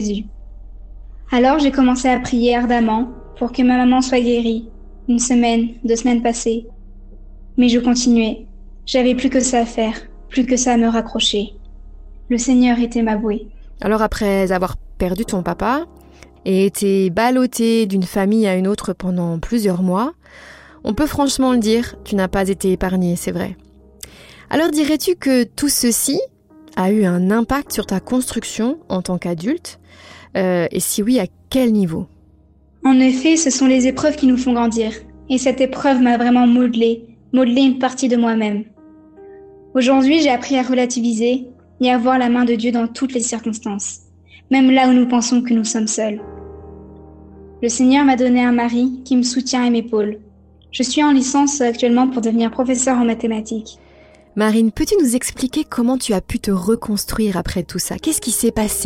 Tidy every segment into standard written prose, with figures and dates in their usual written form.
Jésus. Alors j'ai commencé à prier ardemment pour que ma maman soit guérie. 1 semaine, 2 semaines passées. Mais je continuais. J'avais plus que ça à faire, plus que ça à me raccrocher. Le Seigneur était ma bouée. Alors après avoir perdu ton papa et été ballottée d'une famille à une autre pendant plusieurs mois, on peut franchement le dire, tu n'as pas été épargnée, c'est vrai. Alors dirais-tu que tout ceci a eu un impact sur ta construction en tant qu'adulte ? Et si oui, à quel niveau ? En effet, ce sont les épreuves qui nous font grandir. Et cette épreuve m'a vraiment modelé une partie de moi-même. Aujourd'hui, j'ai appris à relativiser et à voir la main de Dieu dans toutes les circonstances, même là où nous pensons que nous sommes seuls. Le Seigneur m'a donné un mari qui me soutient et m'épaule. Je suis en licence actuellement pour devenir professeure en mathématiques. Marine, peux-tu nous expliquer comment tu as pu te reconstruire après tout ça ? Qu'est-ce qui s'est passé ?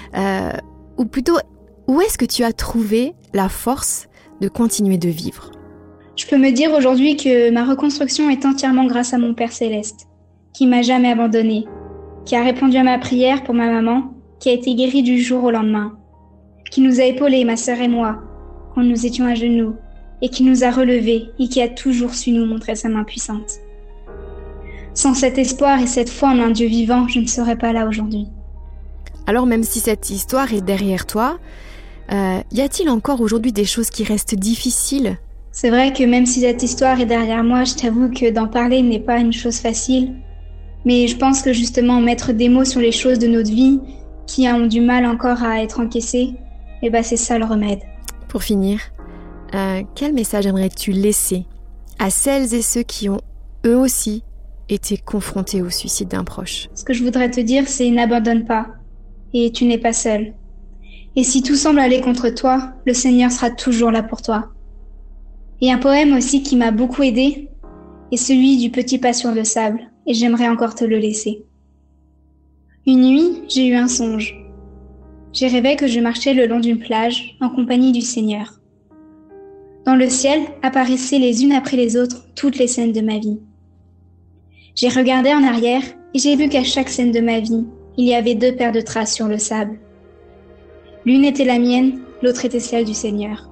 Ou plutôt, où est-ce que tu as trouvé la force de continuer de vivre ? Je peux me dire aujourd'hui que ma reconstruction est entièrement grâce à mon Père Céleste, qui m'a jamais abandonnée, qui a répondu à ma prière pour ma maman, qui a été guérie du jour au lendemain, qui nous a épaulés, ma sœur et moi, quand nous étions à genoux, et qui nous a relevés et qui a toujours su nous montrer sa main puissante. Sans cet espoir et cette foi en un Dieu vivant, je ne serais pas là aujourd'hui. Alors même si cette histoire est derrière toi, y a-t-il encore aujourd'hui des choses qui restent difficiles ? C'est vrai que même si cette histoire est derrière moi, je t'avoue que d'en parler n'est pas une chose facile. Mais je pense que justement mettre des mots sur les choses de notre vie qui ont du mal encore à être encaissées, c'est ça le remède. Pour finir, quel message aimerais-tu laisser à celles et ceux qui ont eux aussi été confrontés au suicide d'un proche ? Ce que je voudrais te dire, c'est n'abandonne pas. Et tu n'es pas seul. Et si tout semble aller contre toi, le Seigneur sera toujours là pour toi. Et un poème aussi qui m'a beaucoup aidé est celui du petit pas sur le sable, et j'aimerais encore te le laisser. Une nuit, j'ai eu un songe. J'ai rêvé que je marchais le long d'une plage en compagnie du Seigneur. Dans le ciel apparaissaient les unes après les autres toutes les scènes de ma vie. J'ai regardé en arrière et j'ai vu qu'à chaque scène de ma vie, il y avait 2 paires de traces sur le sable. L'une était la mienne, l'autre était celle du Seigneur.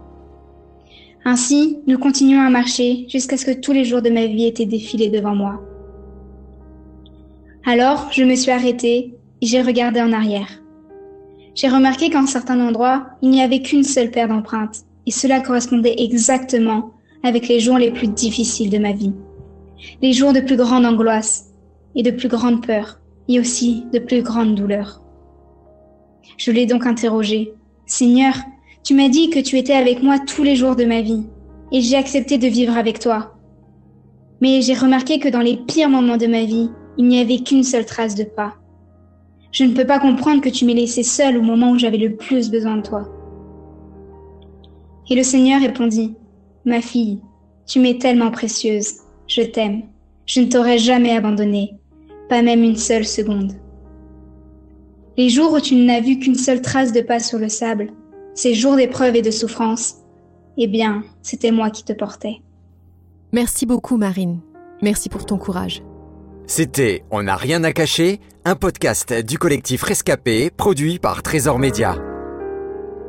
Ainsi, nous continuons à marcher jusqu'à ce que tous les jours de ma vie étaient défilés devant moi. Alors, je me suis arrêtée et j'ai regardé en arrière. J'ai remarqué qu'en certains endroits, il n'y avait qu'une seule paire d'empreintes, et cela correspondait exactement avec les jours les plus difficiles de ma vie. Les jours de plus grande angoisse et de plus grande peur, et aussi de plus grande douleur. Je l'ai donc interrogé. « Seigneur, tu m'as dit que tu étais avec moi tous les jours de ma vie, et j'ai accepté de vivre avec toi. Mais j'ai remarqué que dans les pires moments de ma vie, il n'y avait qu'une seule trace de pas. Je ne peux pas comprendre que tu m'aies laissée seule au moment où j'avais le plus besoin de toi. » Et le Seigneur répondit, « Ma fille, tu m'es tellement précieuse, je t'aime, je ne t'aurai jamais abandonnée, pas même une seule seconde. Les jours où tu n'as vu qu'une seule trace de pas sur le sable, ces jours d'épreuve et de souffrance, c'était moi qui te portais. » Merci beaucoup Marine, merci pour ton courage. C'était On n'a rien à cacher, un podcast du collectif Rescapé, produit par Trésor Média.